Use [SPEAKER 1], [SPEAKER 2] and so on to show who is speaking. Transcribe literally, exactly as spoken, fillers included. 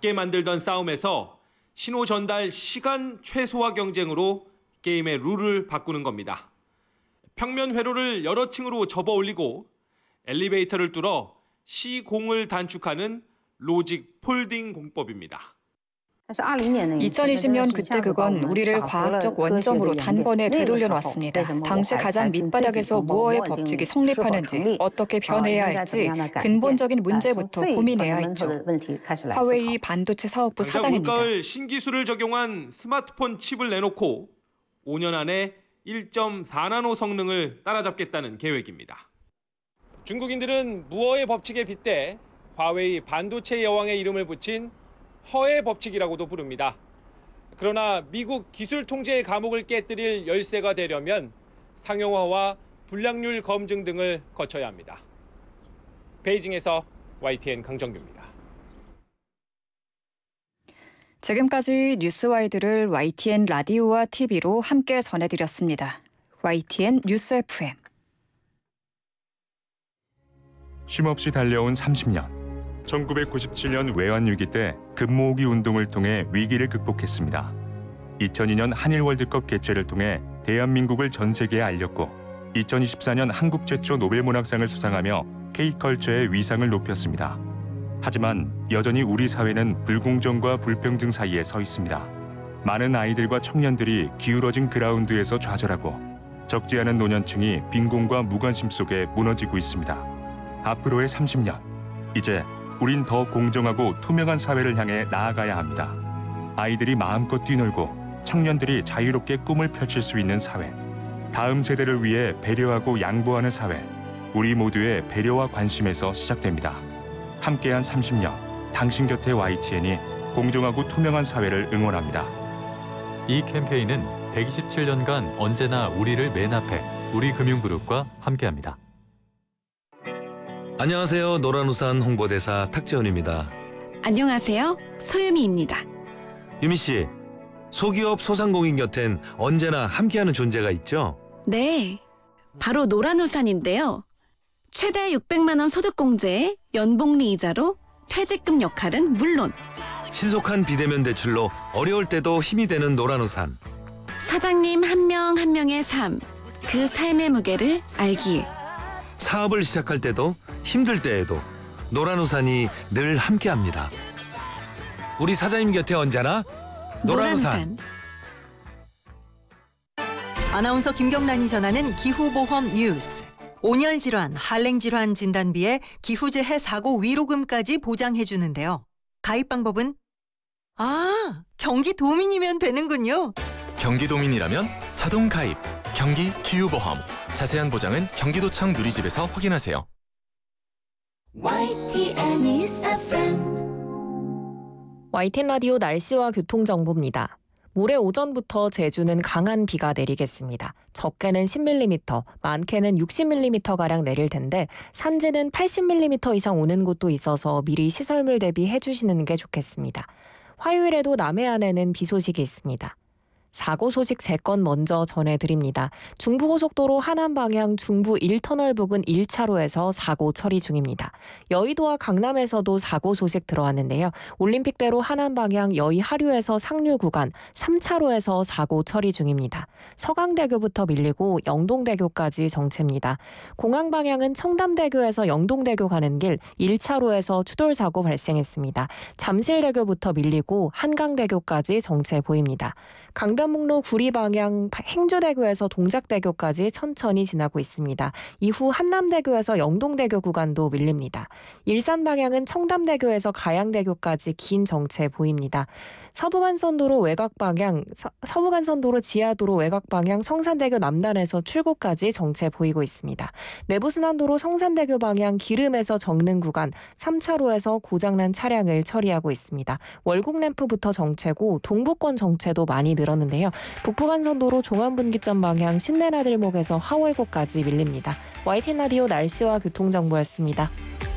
[SPEAKER 1] 맞게 만들던 싸움에서 신호 전달 시간 최소화 경쟁으로 게임의 룰을 바꾸는 겁니다. 평면 회로를 여러 층으로 접어 올리고 엘리베이터를 뚫어 시공을 단축하는 로직 폴딩 공법입니다.
[SPEAKER 2] 이천이십 년 그때 그건 우리를 과학적 원점으로 단번에 되돌려 놨습니다. 당시 가장 밑바닥에서 무어의 법칙이 성립하는지, 어떻게 변해야 할지 근본적인 문제부터 고민해야 했죠. 화웨이 반도체 사업부 사장입니다.
[SPEAKER 1] 올가을 신기술을 적용한 스마트폰 칩을 내놓고 오 년 안에 일 점 사 나노 성능을 따라잡겠다는 계획입니다. 중국인들은 무어의 법칙에 빗대 화웨이 반도체 여왕의 이름을 붙인 허의 법칙이라고도 부릅니다. 그러나 미국 기술 통제의 감옥을 깨뜨릴 열쇠가 되려면 상용화와 불량률 검증 등을 거쳐야 합니다. 베이징에서 와이티엔 강정규입니다.
[SPEAKER 2] 지금까지 뉴스와이드를 와이티엔 라디오와 티비로 함께 전해드렸습니다. 와이티엔 뉴스 에프엠.
[SPEAKER 3] 쉼없이 달려온 삼십 년. 천구백구십칠 년 외환위기 때 금모으기 운동을 통해 위기를 극복했습니다. 이천이 년 한일 월드컵 개최를 통해 대한민국을 전 세계에 알렸고 이천이십사 년 한국 최초 노벨문학상을 수상하며 K컬처의 위상을 높였습니다. 하지만 여전히 우리 사회는 불공정과 불평등 사이에 서 있습니다. 많은 아이들과 청년들이 기울어진 그라운드에서 좌절하고 적지 않은 노년층이 빈곤과 무관심 속에 무너지고 있습니다. 앞으로의 삼십 년, 이제 우린 더 공정하고 투명한 사회를 향해 나아가야 합니다. 아이들이 마음껏 뛰놀고 청년들이 자유롭게 꿈을 펼칠 수 있는 사회. 다음 세대를 위해 배려하고 양보하는 사회. 우리 모두의 배려와 관심에서 시작됩니다. 함께한 삼십 년, 당신 곁에 와이티엔이 공정하고 투명한 사회를 응원합니다.
[SPEAKER 4] 이 캠페인은 백이십칠 년간 언제나 우리를 맨 앞에 우리금융그룹과 함께합니다.
[SPEAKER 5] 안녕하세요. 노란우산 홍보대사 탁재훈입니다.
[SPEAKER 6] 안녕하세요. 소유미입니다.
[SPEAKER 5] 유미 씨, 소기업 소상공인 곁엔 언제나 함께하는 존재가 있죠?
[SPEAKER 6] 네, 바로 노란우산인데요. 최대 육백만 원 소득공제에 연복리 이자로 퇴직금 역할은 물론
[SPEAKER 5] 신속한 비대면 대출로 어려울 때도 힘이 되는 노란우산.
[SPEAKER 6] 사장님 한 명 한 명의 삶, 그 삶의 무게를 알기에
[SPEAKER 5] 사업을 시작할 때도 힘들 때에도 노란우산이 늘 함께합니다. 우리 사장님 곁에 언제나 노란우산.
[SPEAKER 6] 노란우산.
[SPEAKER 7] 아나운서 김경란이 전하는 기후보험 뉴스. 온열 질환, 한랭 질환 진단비에 기후재해 사고 위로금까지 보장해주는데요. 가입 방법은 아, 경기도민이면 되는군요.
[SPEAKER 8] 경기도민이라면 자동 가입, 경기 기후보험. 자세한 보장은 경기도청 누리집에서 확인하세요.
[SPEAKER 9] 와이티엔 뉴스 에프엠.
[SPEAKER 10] 와이티엔 라디오 날씨와 교통정보입니다. 모레 오전부터 제주는 강한 비가 내리겠습니다. 적게는 십 밀리미터, 많게는 육십 밀리미터가량 내릴 텐데 산지는 팔십 밀리미터 이상 오는 곳도 있어서 미리 시설물 대비해 주시는 게 좋겠습니다. 화요일에도 남해안에는 비 소식이 있습니다. 사고 소식 세 건 먼저 전해드립니다. 중부고속도로 하남 방향 중부 일 터널 부근 일 차로에서 사고 처리 중입니다. 여의도와 강남에서도 사고 소식 들어왔는데요. 올림픽대로 하남 방향 여의 하류에서 상류 구간 삼 차로에서 사고 처리 중입니다. 서강대교부터 밀리고 영동대교까지 정체입니다. 공항 방향은 청담대교에서 영동대교 가는 길 일 차로에서 추돌 사고 발생했습니다. 잠실대교부터 밀리고 한강대교까지 정체 보입니다. 강변북로 구리 방향 행주대교에서 동작대교까지 천천히 지나고 있습니다. 이후 한남대교에서 영동대교 구간도 밀립니다. 일산 방향은 청담대교에서 가양대교까지 긴 정체 보입니다. 서부간선도로 외곽 방향, 서, 서부간선도로 지하도로 외곽 방향 성산대교 남단에서 출구까지 정체 보이고 있습니다. 내부순환도로 성산대교 방향 기름에서 정릉 구간 삼 차로에서 고장난 차량을 처리하고 있습니다. 월곡램프부터 정체고 동부권 정체도 많이 늘었는데요. 북부간선도로 종암분기점 방향 신내나들목에서 하월고까지 밀립니다. 와이티엔 라디오 날씨와 교통정보였습니다.